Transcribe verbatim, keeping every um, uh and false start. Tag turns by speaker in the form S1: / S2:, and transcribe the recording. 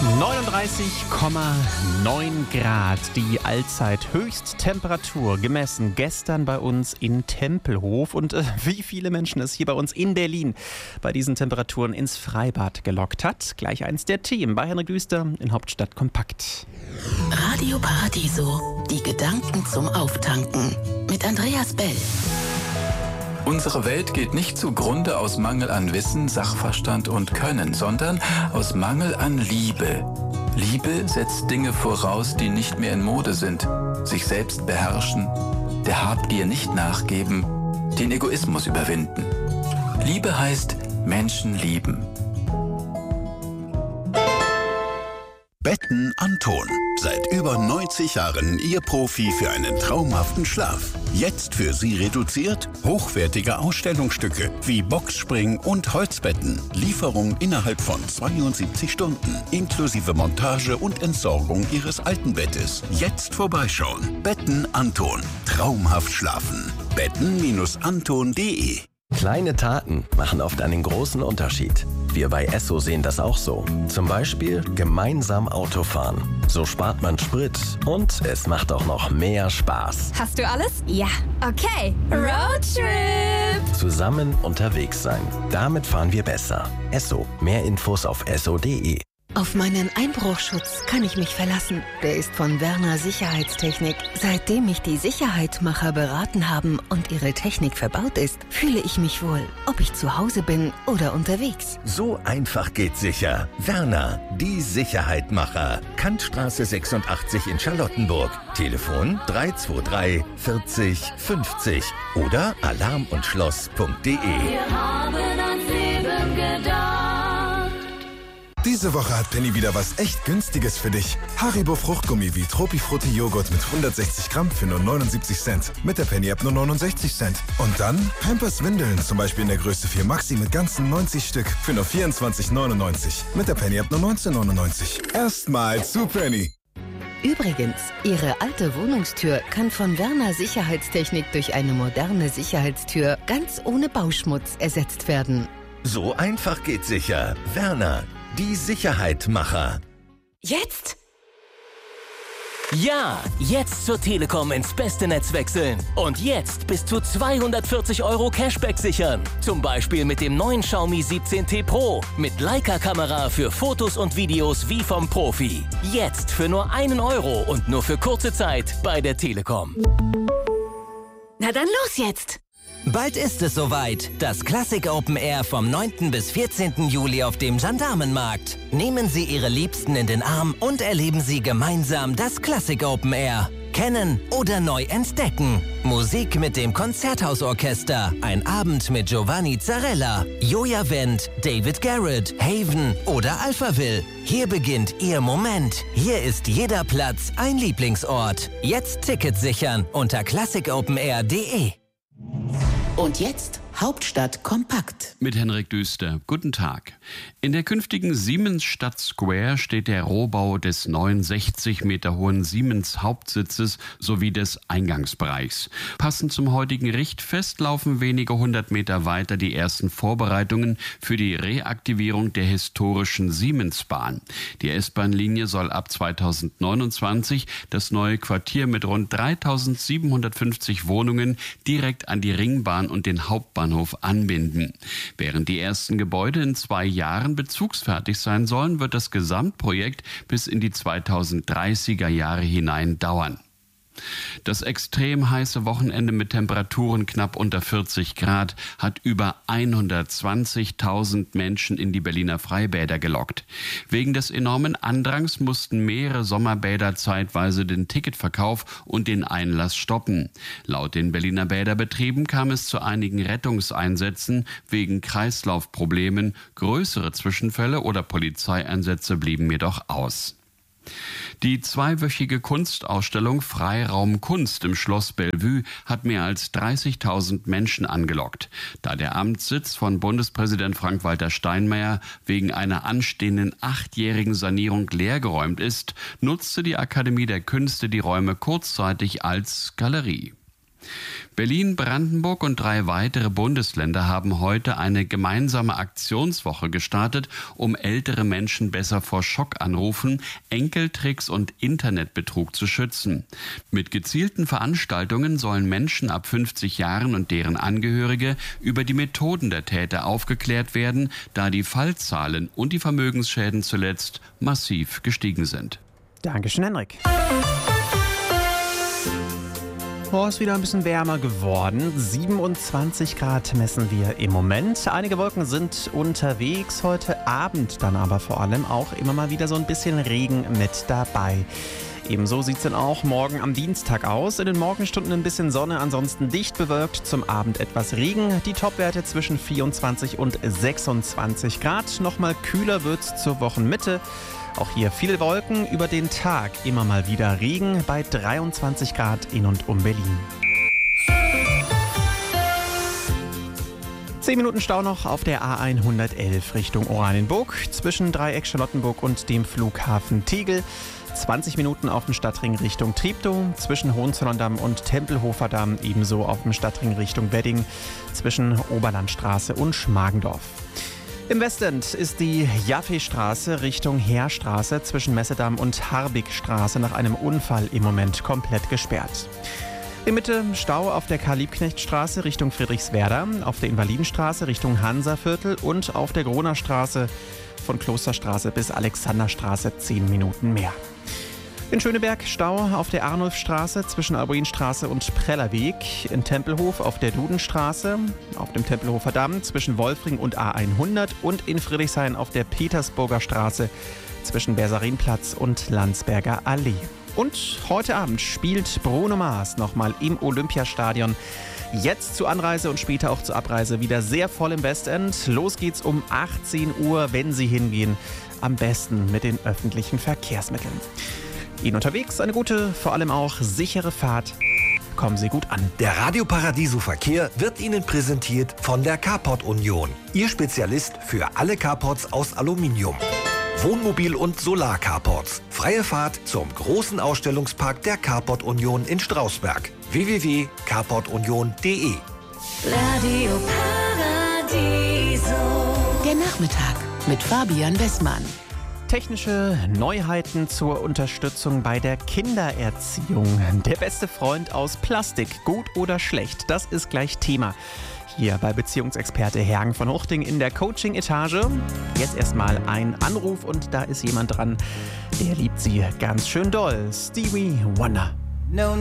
S1: neununddreißig Komma neun Grad, die Allzeithöchsttemperatur, gemessen gestern bei uns in Tempelhof. Und äh, wie viele Menschen es hier bei uns in Berlin bei diesen Temperaturen ins Freibad gelockt hat. Gleich eins der Themen bei Henrik Düster in Hauptstadt Kompakt.
S2: Radio Paradiso, die Gedanken zum Auftanken mit Andreas Bell.
S3: Unsere Welt geht nicht zugrunde aus Mangel an Wissen, Sachverstand und Können, sondern aus Mangel an Liebe. Liebe setzt Dinge voraus, die nicht mehr in Mode sind. Sich selbst beherrschen, der Habgier nicht nachgeben, den Egoismus überwinden. Liebe heißt Menschen lieben.
S4: Betten Anton. Seit über neunzig Jahren Ihr Profi für einen traumhaften Schlaf. Jetzt für Sie reduziert hochwertige Ausstellungsstücke wie Boxspring und Holzbetten. Lieferung innerhalb von zweiundsiebzig Stunden. Inklusive Montage und Entsorgung Ihres alten Bettes. Jetzt vorbeischauen. Betten Anton. Traumhaft schlafen. betten Anton punkt de.
S5: Kleine Taten machen oft einen großen Unterschied. Wir bei Esso sehen das auch so. Zum Beispiel gemeinsam Auto fahren. So spart man Sprit und es macht auch noch mehr Spaß.
S6: Hast du alles? Ja. Okay. Roadtrip!
S5: Zusammen unterwegs sein. Damit fahren wir besser. Esso. Mehr Infos auf esso punkt de.
S7: Auf meinen Einbruchschutz kann ich mich verlassen. Der ist von Werner Sicherheitstechnik. Seitdem mich die Sicherheitmacher beraten haben und ihre Technik verbaut ist, fühle ich mich wohl, ob ich zu Hause bin oder unterwegs.
S8: So einfach geht sicher. Werner, die Sicherheitmacher. Kantstraße sechsundachtzig in Charlottenburg. Telefon drei zwei drei vierzig fünfzig oder alarm und schloss punkt de.
S9: Wir haben ans Leben gedacht.
S10: Diese Woche hat Penny wieder was echt Günstiges für dich. Haribo Fruchtgummi wie Tropifrutti Joghurt mit hundertsechzig Gramm für nur neunundsiebzig Cent. Mit der Penny-App nur neunundsechzig Cent. Und dann Pampers Windeln, zum Beispiel in der Größe vier Maxi mit ganzen neunzig Stück für nur vierundzwanzig neunundneunzig. Mit der Penny-App nur neunzehn neunundneunzig. Erstmal zu Penny.
S7: Übrigens, Ihre alte Wohnungstür kann von Werner Sicherheitstechnik durch eine moderne Sicherheitstür ganz ohne Bauschmutz ersetzt werden.
S8: So einfach geht sicher. Werner, die Sicherheitmacher.
S11: Jetzt? Ja, jetzt zur Telekom ins beste Netz wechseln. Und jetzt bis zu zweihundertvierzig Euro Cashback sichern. Zum Beispiel mit dem neuen Xiaomi siebzehn T Pro. Mit Leica-Kamera für Fotos und Videos wie vom Profi. Jetzt für nur einen Euro und nur für kurze Zeit bei der Telekom.
S6: Na dann los jetzt!
S12: Bald ist es soweit. Das Classic Open Air vom neunten bis vierzehnten Juli auf dem Gendarmenmarkt. Nehmen Sie Ihre Liebsten in den Arm und erleben Sie gemeinsam das Classic Open Air. Kennen oder neu entdecken. Musik mit dem Konzerthausorchester. Ein Abend mit Giovanni Zarella, Joja Wendt, David Garrett, Haven oder Alphaville. Hier beginnt Ihr Moment. Hier ist jeder Platz ein Lieblingsort. Jetzt Tickets sichern unter classic open air punkt de.
S2: Und jetzt Hauptstadt Kompakt.
S13: Mit Henrik Düster. Guten Tag. In der künftigen Siemens-Stadt Square steht der Rohbau des neunundsechzig Meter hohen Siemens-Hauptsitzes sowie des Eingangsbereichs. Passend zum heutigen Richtfest laufen wenige hundert Meter weiter die ersten Vorbereitungen für die Reaktivierung der historischen Siemensbahn. Die S-Bahn-Linie soll ab zweitausendneunundzwanzig das neue Quartier mit rund dreitausendsiebenhundertfünfzig Wohnungen direkt an die Ringbahn und den Hauptbahnhof anbinden. Während die ersten Gebäude in zwei Jahren bezugsfertig sein sollen, wird das Gesamtprojekt bis in die zweitausenddreißiger Jahre hinein dauern. Das extrem heiße Wochenende mit Temperaturen knapp unter vierzig Grad hat über hundertzwanzigtausend Menschen in die Berliner Freibäder gelockt. Wegen des enormen Andrangs mussten mehrere Sommerbäder zeitweise den Ticketverkauf und den Einlass stoppen. Laut den Berliner Bäderbetrieben kam es zu einigen Rettungseinsätzen wegen Kreislaufproblemen. Größere Zwischenfälle oder Polizeieinsätze blieben jedoch aus. Die zweiwöchige Kunstausstellung Freiraum Kunst im Schloss Bellevue hat mehr als dreißigtausend Menschen angelockt. Da der Amtssitz von Bundespräsident Frank-Walter Steinmeier wegen einer anstehenden achtjährigen Sanierung leergeräumt ist, nutzte die Akademie der Künste die Räume kurzzeitig als Galerie. Berlin, Brandenburg und drei weitere Bundesländer haben heute eine gemeinsame Aktionswoche gestartet, um ältere Menschen besser vor Schockanrufen, Enkeltricks und Internetbetrug zu schützen. Mit gezielten Veranstaltungen sollen Menschen ab fünfzig Jahren und deren Angehörige über die Methoden der Täter aufgeklärt werden, da die Fallzahlen und die Vermögensschäden zuletzt massiv gestiegen sind.
S1: Dankeschön, Henrik. Oh, ist wieder ein bisschen wärmer geworden. siebenundzwanzig Grad messen wir im Moment. Einige Wolken sind unterwegs. Heute Abend dann aber vor allem auch immer mal wieder so ein bisschen Regen mit dabei. Ebenso sieht es dann auch morgen am Dienstag aus. In den Morgenstunden ein bisschen Sonne, ansonsten dicht bewölkt. Zum Abend etwas Regen. Die Topwerte zwischen vierundzwanzig und sechsundzwanzig Grad. Nochmal kühler wird's zur Wochenmitte. Auch hier viele Wolken, über den Tag immer mal wieder Regen bei dreiundzwanzig Grad in und um Berlin. Zehn Minuten Stau noch auf der A hundertelf Richtung Oranienburg zwischen Dreieck Charlottenburg und dem Flughafen Tegel. zwanzig Minuten auf dem Stadtring Richtung Treptow, zwischen Hohenzollern-Damm und Tempelhofer Damm, ebenso auf dem Stadtring Richtung Wedding, zwischen Oberlandstraße und Schmargendorf. Im Westend ist die Jaffe-Straße Richtung Heerstraße zwischen Messedamm und Harbigstraße nach einem Unfall im Moment komplett gesperrt. In Mitte Stau auf der Karl-Liebknecht-Straße Richtung Friedrichswerder, auf der Invalidenstraße Richtung Hansaviertel und auf der Groner-Straße von Klosterstraße bis Alexanderstraße zehn Minuten mehr. In Schöneberg Stau auf der Arnulfstraße zwischen Albuinstraße und Prellerweg, in Tempelhof auf der Dudenstraße, auf dem Tempelhofer Damm zwischen Wolfring und A hundert und in Friedrichshain auf der Petersburger Straße zwischen Bersarinplatz und Landsberger Allee. Und heute Abend spielt Bruno Mars nochmal im Olympiastadion. Jetzt zur Anreise und später auch zur Abreise wieder sehr voll im Westend. Los geht's um achtzehn Uhr, wenn Sie hingehen. Am besten mit den öffentlichen Verkehrsmitteln. Ihnen unterwegs eine gute, vor allem auch sichere Fahrt. Kommen Sie gut an.
S14: Der Radio Paradiso Verkehr wird Ihnen präsentiert von der Carport Union. Ihr Spezialist für alle Carports aus Aluminium. Wohnmobil- und Solar-Carports. Freie Fahrt zum großen Ausstellungspark der Carport Union in Strausberg. w w w punkt carport union punkt d e
S2: Radio Paradiso. Der Nachmittag mit Fabian Westmann.
S1: Technische Neuheiten zur Unterstützung bei der Kindererziehung. Der beste Freund aus Plastik, gut oder schlecht? Das ist gleich Thema hier bei Beziehungsexperte Hergen von Huchting in der Coaching-Etage. Jetzt erstmal ein Anruf und da ist jemand dran, der liebt sie ganz schön doll. Stevie Wonder. No.